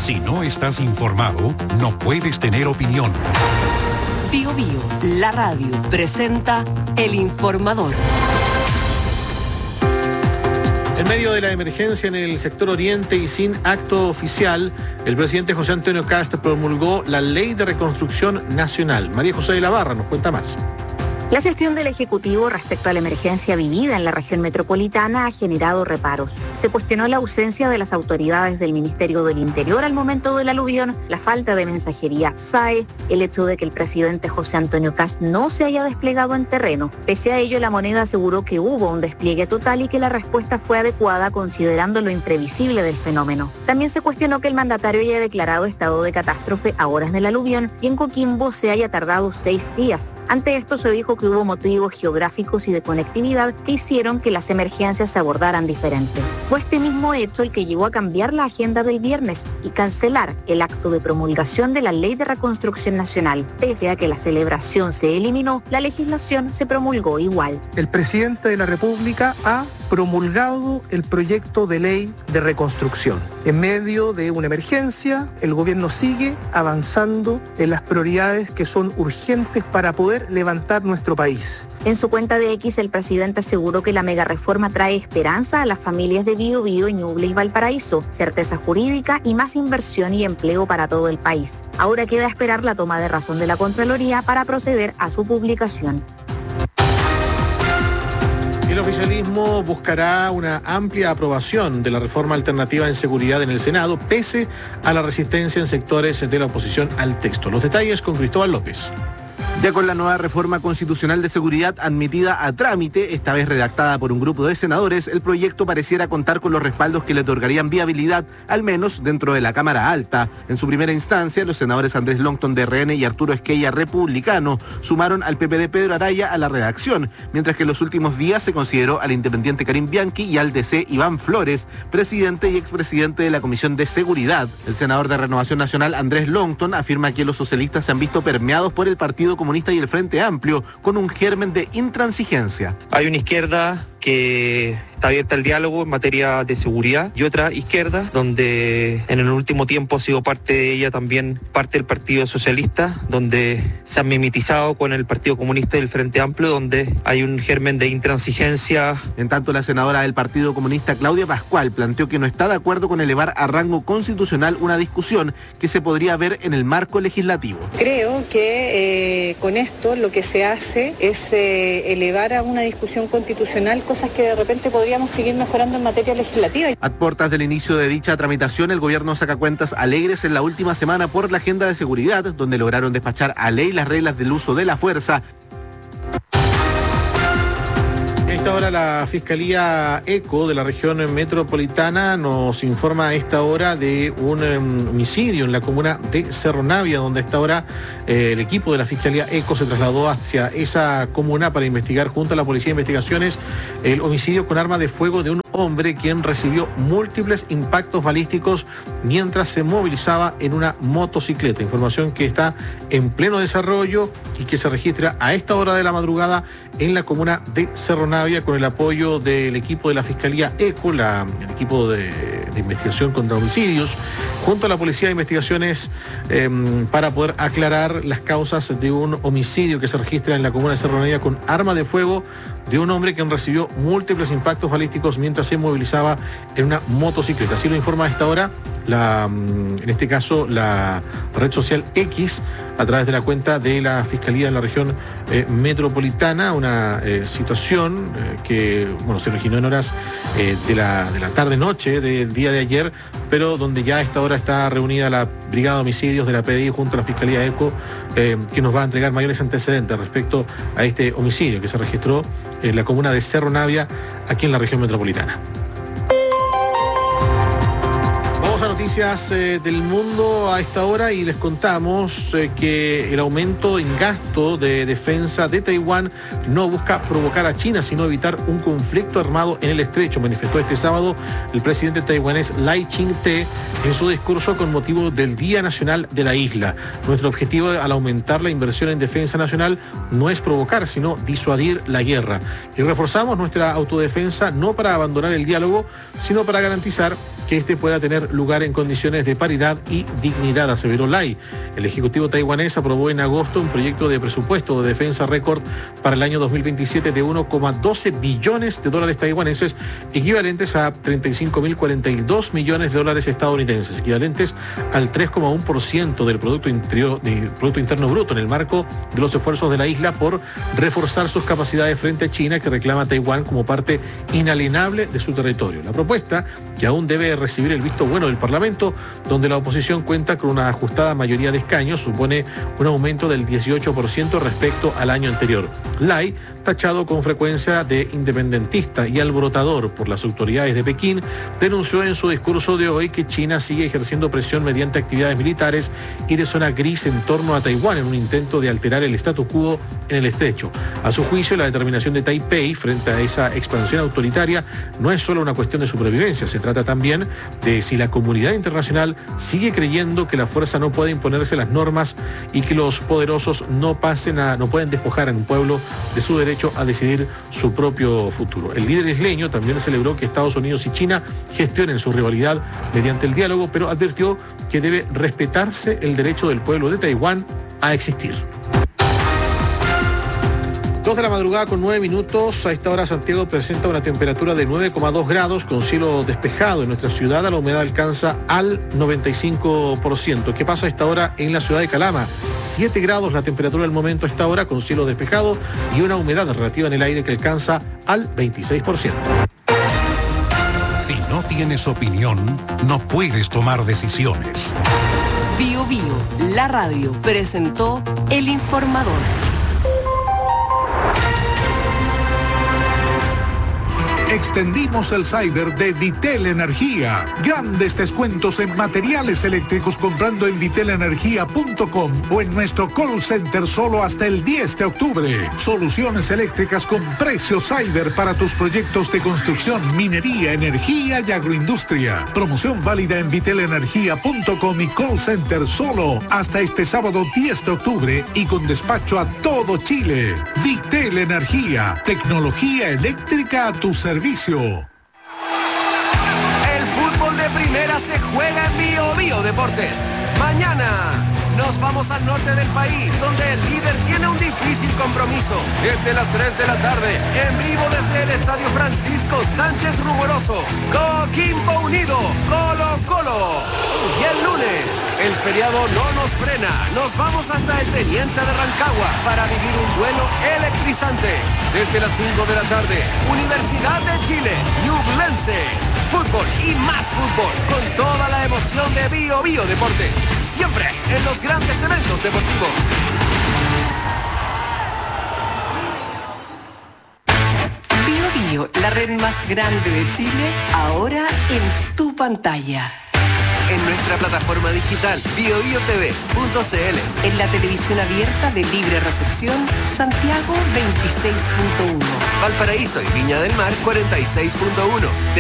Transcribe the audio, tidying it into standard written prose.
Si no estás informado, no puedes tener opinión. Bío Bío, la radio, presenta El Informador. En medio de la emergencia en el sector oriente y sin acto oficial, el presidente José Antonio Kast promulgó la Ley de Reconstrucción Nacional. María José de la Barra nos cuenta más. La gestión del Ejecutivo respecto a la emergencia vivida en la región metropolitana ha generado reparos. Se cuestionó la ausencia de las autoridades del Ministerio del Interior al momento del aluvión, la falta de mensajería SAE, el hecho de que el presidente José Antonio Kast no se haya desplegado en terreno. Pese a ello, la moneda aseguró que hubo un despliegue total y que la respuesta fue adecuada considerando lo imprevisible del fenómeno. También se cuestionó que el mandatario haya declarado estado de catástrofe a horas del aluvión y en Coquimbo se haya tardado 6 días. Ante esto se dijo que hubo motivos geográficos y de conectividad que hicieron que las emergencias se abordaran diferente. Fue este mismo hecho el que llevó a cambiar la agenda del viernes y cancelar el acto de promulgación de la Ley de Reconstrucción Nacional. Pese a que la celebración se eliminó, la legislación se promulgó igual. El presidente de la República ha promulgado el proyecto de ley de reconstrucción. En medio de una emergencia, el gobierno sigue avanzando en las prioridades que son urgentes para poder levantar nuestro país. En su cuenta de X, el presidente aseguró que la megareforma trae esperanza a las familias de Bío Bío, Ñuble y Valparaíso, certeza jurídica y más inversión y empleo para todo el país. Ahora queda esperar la toma de razón de la Contraloría para proceder a su publicación. El oficialismo buscará una amplia aprobación de la reforma alternativa en seguridad en el Senado, pese a la resistencia en sectores de la oposición al texto. Los detalles con Cristóbal López. Ya con la nueva reforma constitucional de seguridad admitida a trámite, esta vez redactada por un grupo de senadores, el proyecto pareciera contar con los respaldos que le otorgarían viabilidad, al menos dentro de la Cámara Alta. En su primera instancia, los senadores Andrés Longton de RN y Arturo Esquella, republicano, sumaron al PP de Pedro Araya a la redacción, mientras que en los últimos días se consideró al independiente Karim Bianchi y al DC Iván Flores, presidente y expresidente de la Comisión de Seguridad. El senador de Renovación Nacional, Andrés Longton, afirma que los socialistas se han visto permeados por el Partido Comunista y el Frente Amplio, con un germen de intransigencia. Hay una izquierda que está abierta al diálogo en materia de seguridad y otra izquierda donde en el último tiempo ha sido parte de ella también parte del Partido Socialista, donde se han mimetizado con el Partido Comunista y el Frente Amplio, donde hay un germen de intransigencia. En tanto, la senadora del Partido Comunista, Claudia Pascual, planteó que no está de acuerdo con elevar a rango constitucional una discusión que se podría ver en el marco legislativo. Creo que con esto lo que se hace es elevar a una discusión constitucional cosas que de repente podríamos seguir mejorando en materia legislativa. A puertas del inicio de dicha tramitación, el gobierno saca cuentas alegres en la última semana por la agenda de seguridad, donde lograron despachar a ley las reglas del uso de la fuerza. A esta hora la Fiscalía ECO de la región metropolitana nos informa a esta hora de un homicidio en la comuna de Cerro Navia, donde a esta hora el equipo de la Fiscalía ECO se trasladó hacia esa comuna para investigar junto a la Policía de Investigaciones el homicidio con arma de fuego de un hombre quien recibió múltiples impactos balísticos mientras se movilizaba en una motocicleta. Información que está en pleno desarrollo y que se registra a esta hora de la madrugada en la comuna de Cerro Navia con el apoyo del equipo de la Fiscalía ECO, el equipo de investigación contra homicidios, junto a la Policía de Investigaciones para poder aclarar las causas de un homicidio que se registra en la comuna de Cerro Navia con arma de fuego de un hombre quien recibió múltiples impactos balísticos mientras se movilizaba en una motocicleta. Así lo informa a esta hora en este caso la red social X a través de la cuenta de la Fiscalía de la región metropolitana, una situación que se originó en horas de la tarde-noche del día de ayer, pero donde ya a esta hora está reunida la Brigada de Homicidios de la PDI junto a la Fiscalía ECO, que nos va a entregar mayores antecedentes respecto a este homicidio que se registró en la comuna de Cerro Navia, aquí en la región metropolitana. Vamos a noticias del mundo a esta hora y les contamos que el aumento en gasto de defensa de Taiwán no busca provocar a China, sino evitar un conflicto armado en el estrecho, manifestó este sábado el presidente taiwanés Lai Ching-te en su discurso con motivo del Día Nacional de la isla. Nuestro objetivo al aumentar la inversión en defensa nacional no es provocar, sino disuadir la guerra. Y reforzamos nuestra autodefensa no para abandonar el diálogo, sino para garantizar que este pueda tener lugar en condiciones de paridad y dignidad, aseveró Lai. El Ejecutivo taiwanés aprobó en agosto un proyecto de presupuesto de defensa récord para el año 2027 de 1,12 billones de dólares taiwaneses, equivalentes a 35.042 millones de dólares estadounidenses, equivalentes al 3,1% del Producto Interno Bruto, en el marco de los esfuerzos de la isla por reforzar sus capacidades frente a China, que reclama a Taiwán como parte inalienable de su territorio. La propuesta, que aún debe recibir el visto bueno del Parlamento, donde la oposición cuenta con una ajustada mayoría de escaños, supone un aumento del 18% respecto al año anterior. Lai, tachado con frecuencia de independentista y alborotador por las autoridades de Pekín, denunció en su discurso de hoy que China sigue ejerciendo presión mediante actividades militares y de zona gris en torno a Taiwán en un intento de alterar el status quo en el estrecho. A su juicio, la determinación de Taipei frente a esa expansión autoritaria no es solo una cuestión de supervivencia, se trata también de si la comunidad internacional sigue creyendo que la fuerza no puede imponerse las normas y que los poderosos no pueden despojar a un pueblo de su derecho a decidir su propio futuro. El líder isleño también celebró que Estados Unidos y China gestionen su rivalidad mediante el diálogo, pero advirtió que debe respetarse el derecho del pueblo de Taiwán a existir. 2 de la madrugada con 9 minutos. A esta hora Santiago presenta una temperatura de 9,2 grados con cielo despejado. En nuestra ciudad la humedad alcanza al 95%. ¿Qué pasa a esta hora en la ciudad de Calama? 7 grados la temperatura del momento a esta hora con cielo despejado y una humedad relativa en el aire que alcanza al 26%. Si no tienes opinión, no puedes tomar decisiones. Bio Bio, la radio, presentó El Informador. Extendimos el cyber de Vitel Energía. Grandes descuentos en materiales eléctricos comprando en vitelenergia.com o en nuestro call center solo hasta el 10 de octubre. Soluciones eléctricas con precio cyber para tus proyectos de construcción, minería, energía y agroindustria. Promoción válida en vitelenergia.com y call center solo hasta este sábado 10 de octubre y con despacho a todo Chile. Vitel Energía, tecnología eléctrica a tu servicio. El fútbol de primera se juega en Bio Bio Deportes. Mañana nos vamos al norte del país, donde el líder tiene un difícil compromiso. Desde las 3 de la tarde, en vivo desde el Estadio Francisco Sánchez Rumoroso, Coquimbo Unido, Colo Colo. Y el lunes, el feriado no nos frena. Nos vamos hasta el Teniente de Rancagua para vivir un duelo electrizante. Desde las 5 de la tarde, Universidad de Chile, Ñublense. Fútbol y más fútbol, con toda la emoción de Bio Bio Deportes. Siempre en los grandes eventos deportivos. Bio Bio, la red más grande de Chile, ahora en tu pantalla. En nuestra plataforma digital biobiotv.cl. En la televisión abierta de libre recepción, Santiago 26.1. Valparaíso y Viña del Mar 46.1.